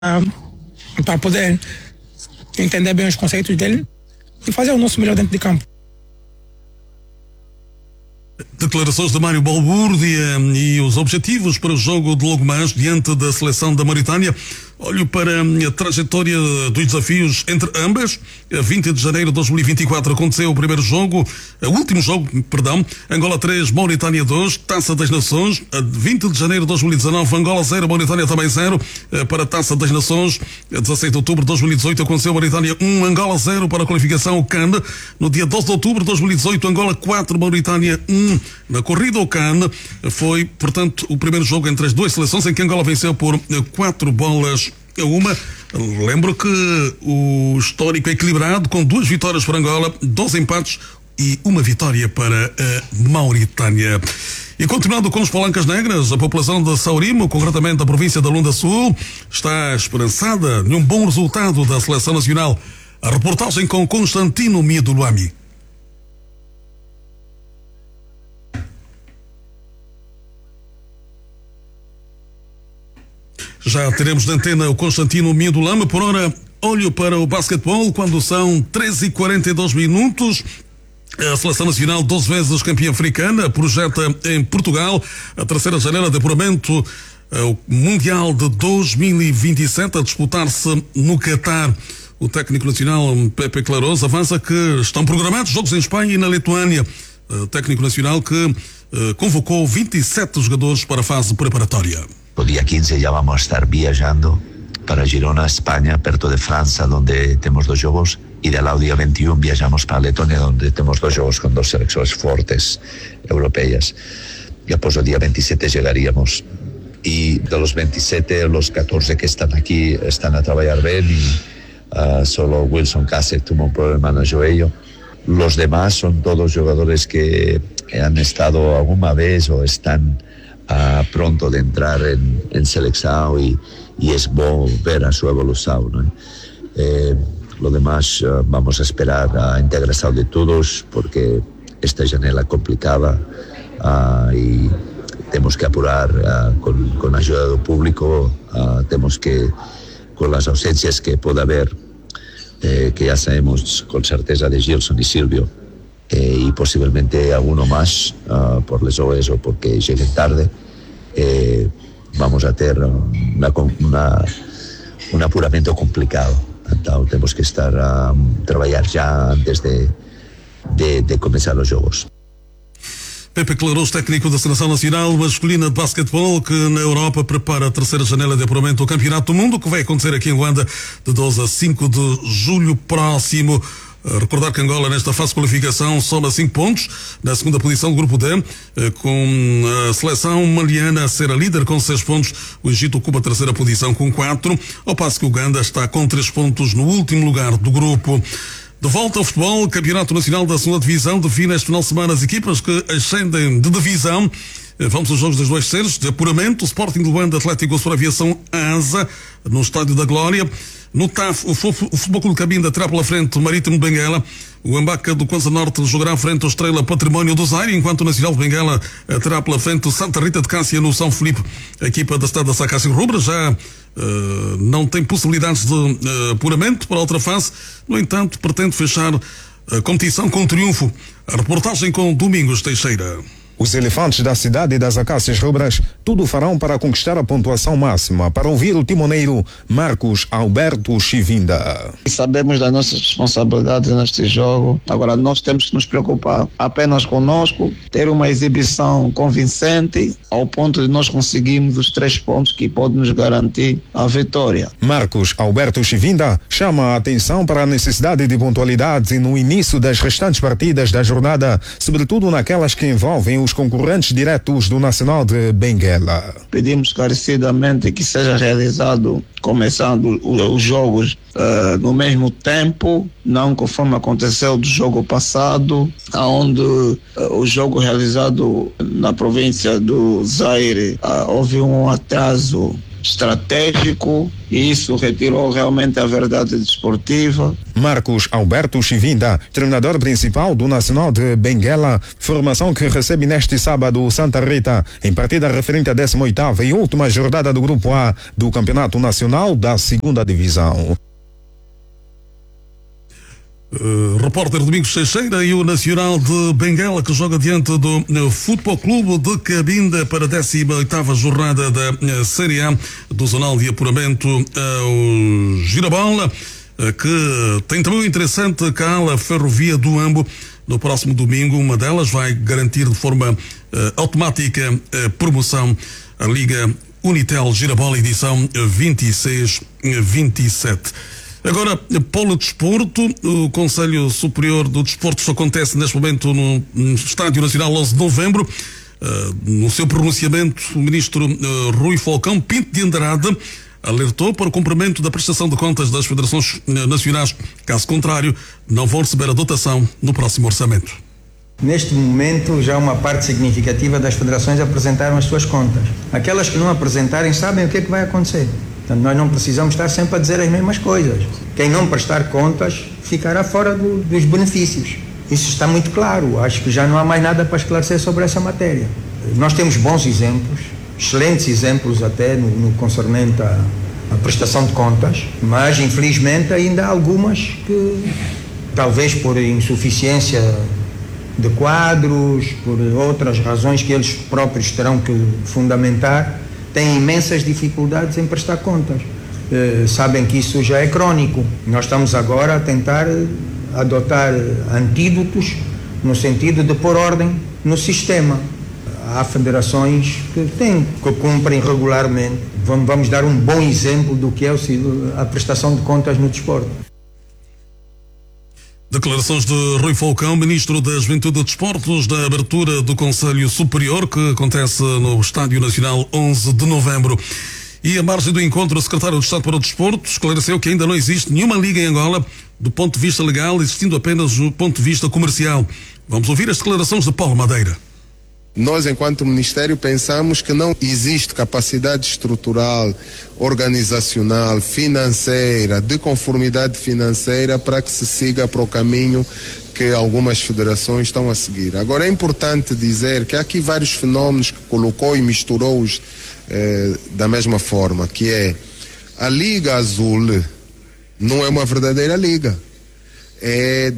para poder entender bem os conceitos dele e fazer o nosso melhor dentro de campo. Declarações de Mário Balbúrdia e os objetivos para o jogo de logo mais diante da seleção da Mauritânia. Olho para a trajetória dos desafios entre ambas. A 20 de janeiro de 2024 aconteceu o primeiro jogo, o último jogo, perdão, Angola 3, Mauritânia 2, Taça das Nações. A 20 de janeiro de 2019, Angola 0, Mauritânia também 0, para a Taça das Nações. A 16 de outubro de 2018 aconteceu Mauritânia 1, Angola 0 para a qualificação ao CAN. No dia 12 de outubro de 2018, Angola 4, Mauritânia 1. Na corrida ao CAN foi, portanto, o primeiro jogo entre as duas seleções em que Angola venceu por 4-1. Lembro que o histórico é equilibrado, com 2 vitórias para Angola, 2 empates e 1 vitória para a Mauritânia. E continuando com os Palancas Negras, a população de Saurimo, concretamente da província da Lunda Sul, está esperançada num bom resultado da seleção nacional. A reportagem com Constantino Mido Luami. Já teremos na antena o Constantino Mido Lama. Por hora, olho para o basquetebol quando são 13h42. A Seleção Nacional, 12 vezes campeã africana, projeta em Portugal a terceira janela de apuramento ao Mundial de 2027 a disputar-se no Catar. O técnico nacional Pepe Clarós avança que estão programados jogos em Espanha e na Lituânia. O técnico nacional que convocou 27 jogadores para a fase preparatória. El día 15 ya vamos a estar viajando para Girona, España, perto de Francia, donde tenemos 2 juegos, y del lado día 21 viajamos para Letonia, donde tenemos 2 juegos con 2 selecciones fuertes europeas. Y después el día 27 llegaríamos. Y de los 27, los 14 que están aquí están a trabajar bien, y solo Wilson Cassett tuvo un problema en el cuello. Los demás son todos jugadores que han estado alguna vez o están pronto de entrar en selección, y es bueno ver a su evolución, ¿no? Lo demás vamos a esperar a integración de todos, porque esta janela complicada, y tenemos que apurar con ayuda del público. Tenemos que, con las ausencias que puede haber, que ya sabemos con certeza de Gilson y Silvio, y posiblemente alguno más por lesiones o porque lleguen tarde, vamos a tener un apuramento complicado. Entonces tenemos que trabajar ya antes de comenzar los juegos. Pepe Clarós, técnico da Seleção Nacional Masculina de Basquetebol, que na Europa prepara a terceira janela de apuramento ao Campeonato do Mundo, que vai acontecer aqui em Luanda de 12 a 5 de julho próximo. Recordar que Angola nesta fase de qualificação soma 5 pontos na segunda posição do grupo D, com a seleção maliana a ser a líder com 6 pontos. O Egito ocupa a terceira posição com 4, ao passo que o Uganda está com 3 pontos no último lugar do grupo. De volta ao futebol, Campeonato Nacional da Segunda Divisão define este final de semana as equipas que ascendem de divisão. Vamos aos jogos das 2 terças de apuramento. O Sporting de Luanda, Atlético sobre a Aviação Asa, no Estádio da Glória. No TAF, o Futebol Clube Cabinda terá pela frente o Marítimo de Benguela. O Ambaca do Kwanza Norte jogará à frente o Estrela Património do Zaire, enquanto o Nacional de Benguela terá pela frente o Santa Rita de Cássia no São Filipe. A equipa da Estrada Sacácio Rubra já não tem possibilidades de apuramento para a outra fase. No entanto, pretende fechar a competição com triunfo. A reportagem com Domingos Teixeira. Os elefantes da cidade das Acácias Rubras tudo farão para conquistar a pontuação máxima. Para ouvir o timoneiro Marcos Alberto Chivinda. Sabemos das nossas responsabilidades neste jogo. Agora nós temos que nos preocupar apenas conosco, ter uma exibição convincente ao ponto de nós conseguirmos os 3 pontos que podem nos garantir a vitória. Marcos Alberto Chivinda chama a atenção para a necessidade de pontualidade no início das restantes partidas da jornada, sobretudo naquelas que envolvem os concorrentes diretos do Nacional de Benguela. Pedimos carecidamente que seja realizado, começando os jogos no mesmo tempo, não conforme aconteceu do jogo passado, onde o jogo realizado na província do Zaire houve um atraso estratégico e isso retirou realmente a verdade desportiva. Marcos Alberto Chivinda, treinador principal do Nacional de Benguela, formação que recebe neste sábado o Santa Rita, em partida referente à 18ª e última jornada do Grupo A do Campeonato Nacional da 2ª Divisão. Repórter Domingos Teixeira. E o Nacional de Benguela, que joga diante do Futebol Clube de Cabinda para a 18ª jornada da Série A do Zonal de Apuramento ao Girabola, que tem também um interessante cala Ferrovia do Ambo. No próximo domingo, uma delas vai garantir de forma automática a promoção à Liga Unitel Girabola edição 26-27. Agora, Polo Desporto, o Conselho Superior do Desporto, isso acontece neste momento no Estádio Nacional 11 de novembro. No seu pronunciamento, o ministro Rui Falcão Pinto de Andrade alertou para o cumprimento da prestação de contas das federações nacionais. Caso contrário, não vão receber a dotação no próximo orçamento. Neste momento, já uma parte significativa das federações apresentaram as suas contas. Aquelas que não apresentarem sabem o que é que vai acontecer. Portanto, nós não precisamos estar sempre a dizer as mesmas coisas. Quem não prestar contas ficará fora dos benefícios. Isso está muito claro. Acho que já não há mais nada para esclarecer sobre essa matéria. Nós temos bons exemplos, excelentes exemplos até no concernente à prestação de contas, mas infelizmente ainda há algumas que, talvez por insuficiência de quadros, por outras razões que eles próprios terão que fundamentar, têm imensas dificuldades em prestar contas. Sabem que isso já é crónico. Nós estamos agora a tentar adotar antídotos no sentido de pôr ordem no sistema. Há federações que cumprem regularmente. Vamos dar um bom exemplo do que é a prestação de contas no desporto. Declarações de Rui Falcão, ministro da Juventude e Desportos, da abertura do Conselho Superior, que acontece no Estádio Nacional 11 de novembro. E a margem do encontro, o secretário de Estado para o Desporto esclareceu que ainda não existe nenhuma liga em Angola do ponto de vista legal, existindo apenas o ponto de vista comercial. Vamos ouvir as declarações de Paulo Madeira. Nós, enquanto Ministério, pensamos que não existe capacidade estrutural, organizacional, financeira, de conformidade financeira para que se siga para o caminho que algumas federações estão a seguir. Agora, é importante dizer que há aqui vários fenómenos que colocou e misturou-os da mesma forma, que é a Liga Azul não é uma verdadeira liga. É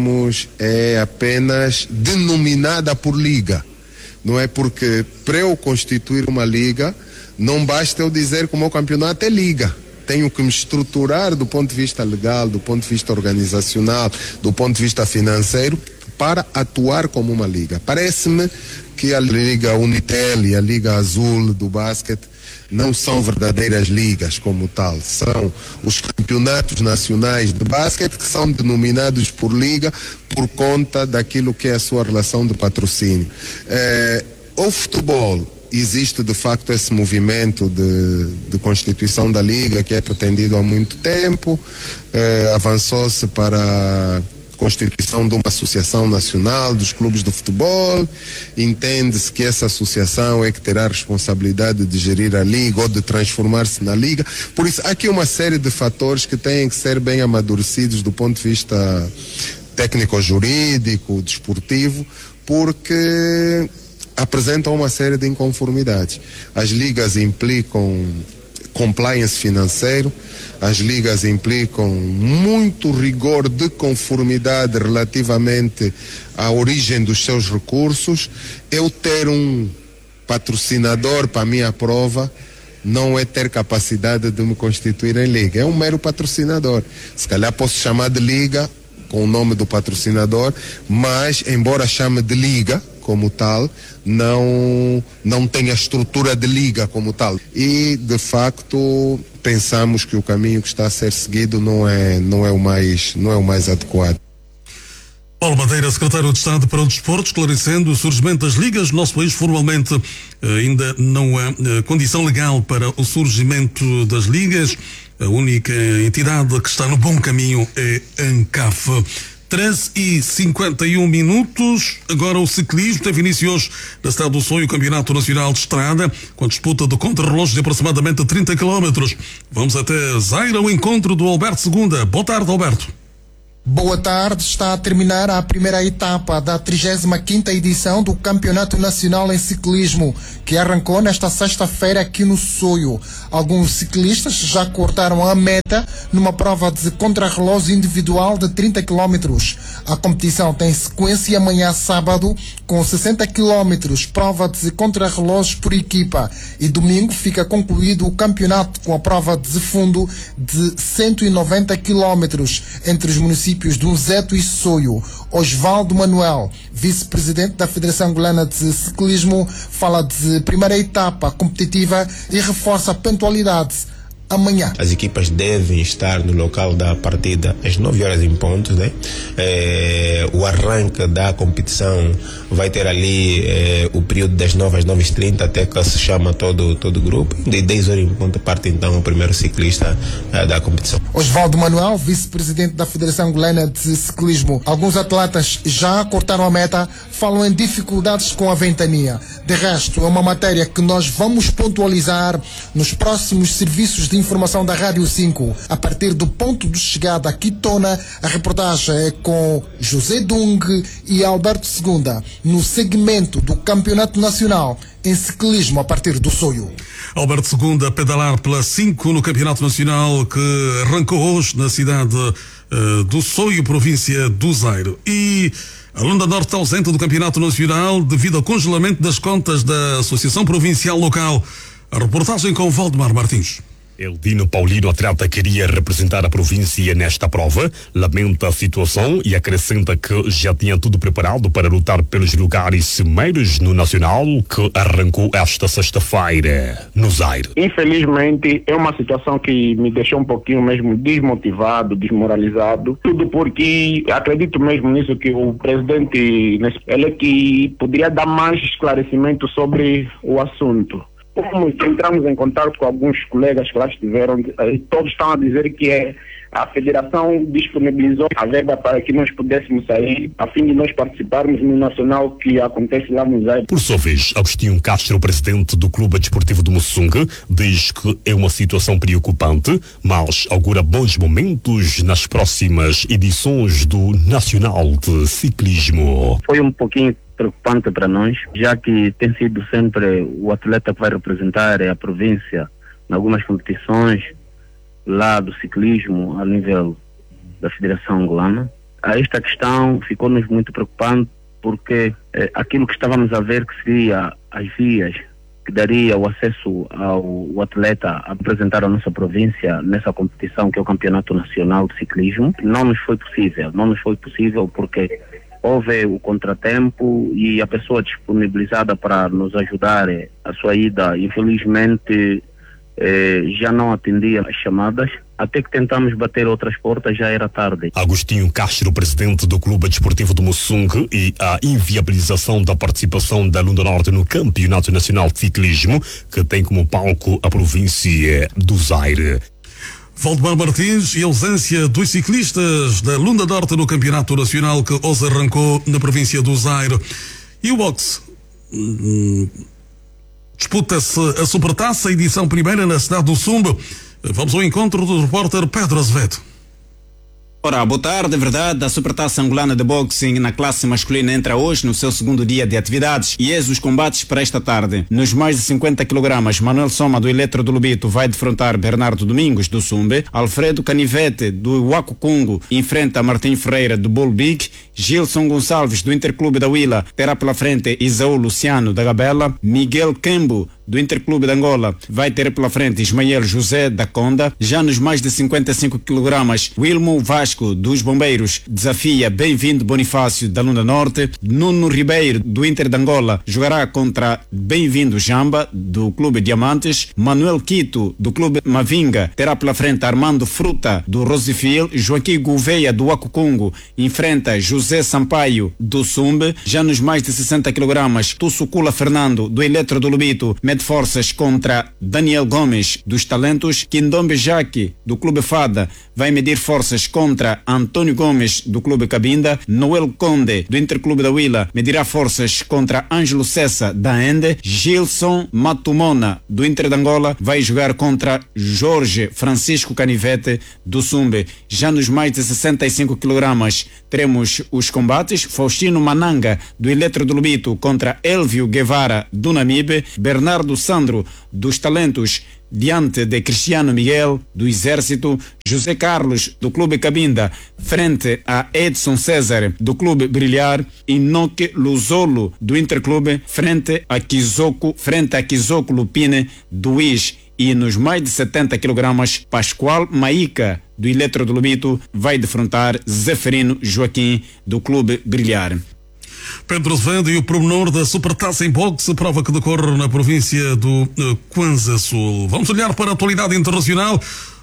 apenas denominada por liga. Não é porque para eu constituir uma liga, não basta eu dizer que o meu campeonato é liga. Tenho que me estruturar do ponto de vista legal, do ponto de vista organizacional, do ponto de vista financeiro, para atuar como uma liga. Parece-me que a Liga Unitel e a Liga Azul do basquete não são verdadeiras ligas como tal. São os campeonatos nacionais de basquete que são denominados por liga por conta daquilo que é a sua relação de patrocínio. O futebol, existe de facto esse movimento de constituição da liga que é pretendido há muito tempo. Avançou-se para a constituição de uma associação nacional dos clubes de futebol. Entende-se que essa associação é que terá a responsabilidade de gerir a liga ou de transformar-se na liga. Por isso, há aqui uma série de fatores que têm que ser bem amadurecidos do ponto de vista técnico-jurídico, desportivo, porque apresentam uma série de inconformidades. As ligas implicam compliance financeiro, as ligas implicam muito rigor de conformidade relativamente à origem dos seus recursos. Eu ter um patrocinador para a minha prova não é ter capacidade de me constituir em liga, é um mero patrocinador. Se calhar posso chamar de liga com o nome do patrocinador, mas embora chame de liga como tal, não tem a estrutura de liga como tal. E, de facto, pensamos que o caminho que está a ser seguido não é o mais adequado. Paulo Madeira, secretário de Estado para o Desporto, esclarecendo o surgimento das ligas. No nosso país, formalmente, ainda não há condição legal para o surgimento das ligas. A única entidade que está no bom caminho é a ANCAF. 13h51. Agora o ciclismo teve início hoje na cidade do Sonho, o Campeonato Nacional de Estrada, com a disputa de contrarrelógio de aproximadamente 30 km. Vamos até Zaire ao encontro do Alberto Segunda. Boa tarde, Alberto. Boa tarde, está a terminar a primeira etapa da 35ª edição do Campeonato Nacional em Ciclismo, que arrancou nesta sexta-feira aqui no Soio. Alguns ciclistas já cortaram a meta numa prova de contrarrelógio individual de 30 km. A competição tem sequência amanhã sábado com 60 km, prova de contrarrelógio por equipa, e domingo fica concluído o campeonato com a prova de fundo de 190 km entre os municípios de Unzeto e Soio. Osvaldo Manuel, vice-presidente da Federação Angolana de Ciclismo, fala de primeira etapa competitiva e reforça a pontualidade amanhã. As equipas devem estar no local da partida às 9 horas em ponto, né? O arranque da competição vai ter ali o período das 9 às 9h30 até que se chama todo o grupo. De 10 horas em ponto parte então o primeiro ciclista da competição. Osvaldo Manuel, vice-presidente da Federação Angolana de Ciclismo. Alguns atletas já cortaram a meta, falam em dificuldades com a ventania. De resto, é uma matéria que nós vamos pontualizar nos próximos serviços de informação da Rádio 5. A partir do ponto de chegada a Quitona, a reportagem é com José Dung e Alberto Segunda, no segmento do Campeonato Nacional em Ciclismo a partir do Soio. Alberto Segunda a pedalar pela 5 no Campeonato Nacional que arrancou hoje na cidade do Soio, província do Zaire. E a Lunda Norte está ausente do Campeonato Nacional devido ao congelamento das contas da Associação Provincial Local. A reportagem com Valdemar Martins. Eldino Paulino, atleta, queria representar a província nesta prova, lamenta a situação e acrescenta que já tinha tudo preparado para lutar pelos lugares cimeiros no Nacional, que arrancou esta sexta-feira no Zaire. Infelizmente, é uma situação que me deixou um pouquinho mesmo desmotivado, desmoralizado, tudo porque acredito mesmo nisso, que o presidente, ele que poderia dar mais esclarecimento sobre o assunto. Como entramos em contato com alguns colegas que lá estiveram, todos estão a dizer que a federação disponibilizou a verba para que nós pudéssemos sair, a fim de nós participarmos no nacional que acontece lá no Zaire. Por sua vez, Agostinho Castro, presidente do Clube Desportivo do Mussung, diz que é uma situação preocupante, mas augura bons momentos nas próximas edições do Nacional de Ciclismo. Foi um pouquinho preocupante para nós, já que tem sido sempre o atleta que vai representar a província em algumas competições lá do ciclismo a nível da Federação Angolana. Esta questão ficou-nos muito preocupante porque aquilo que estávamos a ver que seria as vias que daria o acesso ao atleta a apresentar a nossa província nessa competição que é o Campeonato Nacional de Ciclismo, não nos foi possível porque houve o contratempo e a pessoa disponibilizada para nos ajudar a sua ida, infelizmente, já não atendia as chamadas. Até que tentamos bater outras portas, já era tarde. Agostinho Castro, presidente do Clube Desportivo do Mussung, e a inviabilização da participação da Lunda Norte no Campeonato Nacional de Ciclismo, que tem como palco a província do Zaire. Valdemar Martins e a ausência dos ciclistas da Lunda Norte no Campeonato Nacional que hoje arrancou na província do Zaire. E o boxe? Disputa-se a Supertaça, edição primeira na cidade do Sumbe. Vamos ao encontro do repórter Pedro Azevedo. Ora, boa tarde. É verdade, a Supertaça Angolana de Boxing na classe masculina entra hoje no seu segundo dia de atividades e eis os combates para esta tarde. Nos mais de 50 kg, Manuel Soma do Eletro do Lubito vai defrontar Bernardo Domingos do Sumbe, Alfredo Canivete do Wakukungu enfrenta Martim Ferreira do Bull Big, Gilson Gonçalves do Interclube da Huila terá pela frente Isaú Luciano da Gabela, Miguel Kembo do Interclube de Angola vai ter pela frente Ismael José da Conda. Já nos mais de 55 kg, Wilmo Vasco dos Bombeiros desafia Bem-vindo Bonifácio da Lunda Norte. Nuno Ribeiro do Inter de Angola jogará contra Bem-vindo Jamba do Clube Diamantes. Manuel Quito do Clube Mavinga terá pela frente Armando Fruta do Rosifil. Joaquim Gouveia do Wakukungu enfrenta José Sampaio do Sumbe. Já nos mais de 60 kg, Tussukula Fernando do Eletro do Lubito mede forças contra Daniel Gomes, dos Talentos. Kindombe Jaque, do Clube Fada, vai medir forças contra Antônio Gomes, do Clube Cabinda. Noel Conde, do Interclube da Huila, medirá forças contra Ângelo Cessa, da Ende. Gilson Matumona, do Inter de Angola, vai jogar contra Jorge Francisco Canivete, do Sumbe. Já nos mais de 65 kg teremos os combates: Faustino Mananga, do Eletro do Lubito, contra Elvio Guevara, do Namibe. Bernardo Sandro, dos Talentos, diante de Cristiano Miguel, do Exército. José Carlos, do Clube Cabinda, frente a Edson César, do Clube Brilhar. Inoque Luzolo, do Interclube, frente a Kizoko Lupine, do IS. E nos mais de 70 kg, Pascoal Maíca, do Eletro do Lubito, vai defrontar Zeferino Joaquim, do Clube Brilhar. Pedro Azevedo e o pormenor da Supertaça em boxe, prova que decorre na província do Kwanza Sul. Vamos olhar para a atualidade internacional.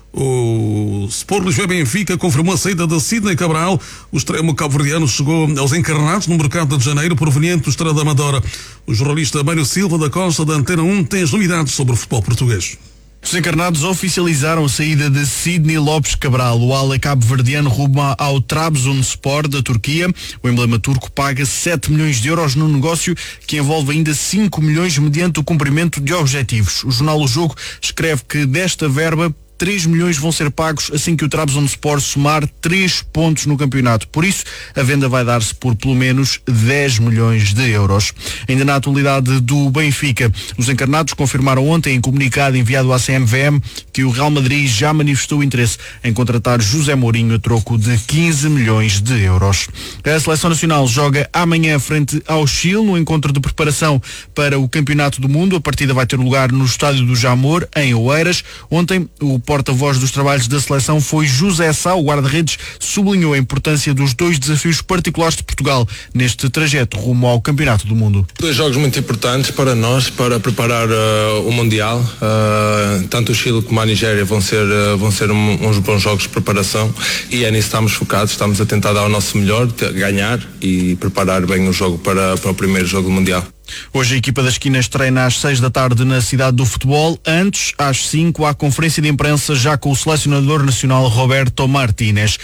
O Sport Lisboa Benfica confirmou a saída de Sidney Cabral. O extremo cabo-verdiano chegou aos encarnados no mercado de janeiro, proveniente do Estrada da Amadora. O jornalista Mário Silva da Costa, da Antena 1, tem as novidades sobre o futebol português. Os encarnados oficializaram a saída de Sidney Lopes Cabral. O ala cabo-verdiano rumo ao Trabzonspor da Turquia. O emblema turco paga 7 milhões de euros no negócio, que envolve ainda 5 milhões mediante o cumprimento de objetivos. O jornal O Jogo escreve que desta verba 3 milhões vão ser pagos assim que o Trabzonspor somar 3 pontos no campeonato. Por isso, a venda vai dar-se por pelo menos 10 milhões de euros. Ainda na atualidade do Benfica, os encarnados confirmaram ontem em comunicado enviado à CMVM que o Real Madrid já manifestou interesse em contratar José Mourinho a troco de 15 milhões de euros. A Seleção Nacional joga amanhã frente ao Chile no encontro de preparação para o Campeonato do Mundo. A partida vai ter lugar no Estádio do Jamor, em Oeiras. Ontem, o porta-voz dos trabalhos da seleção foi José Sá. O guarda-redes sublinhou a importância dos 2 desafios particulares de Portugal neste trajeto rumo ao Campeonato do Mundo. 2 jogos muito importantes para nós, para preparar o Mundial. Tanto o Chile como a Nigéria vão ser uns bons jogos de preparação e é nisso que estamos focados. Estamos a tentar dar o nosso melhor, ganhar e preparar bem o jogo para o primeiro jogo do Mundial. Hoje a equipa das esquinas treina às 6 da tarde na Cidade do Futebol. Antes, às 5, há conferência de imprensa já com o selecionador nacional Roberto Martínez.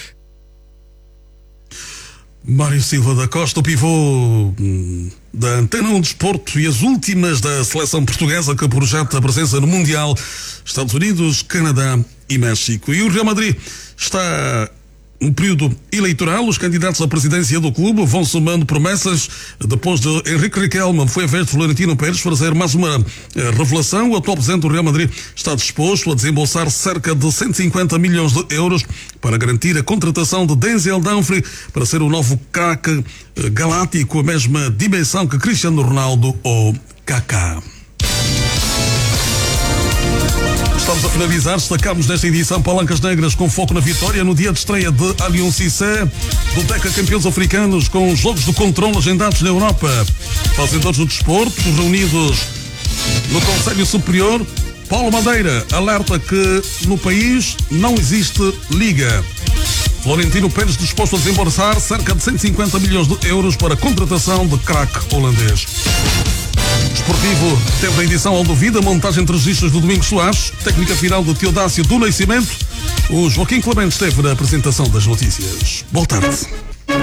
Mário Silva da Costa, o pivô da Antena 1 Desporto, e as últimas da seleção portuguesa que projeta a presença no Mundial, Estados Unidos, Canadá e México. E o Real Madrid está no período eleitoral. Os candidatos à presidência do clube vão somando promessas. Depois de Henrique Riquelme, foi a vez de Florentino Pérez fazer mais uma revelação. O atual presidente do Real Madrid está disposto a desembolsar cerca de 150 milhões de euros para garantir a contratação de Denzel Dumfries para ser o novo craque galáctico, a mesma dimensão que Cristiano Ronaldo ou Kaká. Estamos a finalizar, destacamos nesta edição Palancas Negras com foco na vitória no dia de estreia de Alion Cissé, do Deca Campeões Africanos, com os jogos de controle agendados na Europa. Fazedores do desporto reunidos no Conselho Superior. Paulo Madeira alerta que no país não existe liga. Florentino Pérez disposto a desembolsar cerca de 150 milhões de euros para a contratação de craque holandês. Desportivo teve a edição Aldovida, montagem de registros do Domingos Soares, técnica final de Teodácio do Nascimento. O Joaquim Clemente esteve na apresentação das notícias. Boa tarde.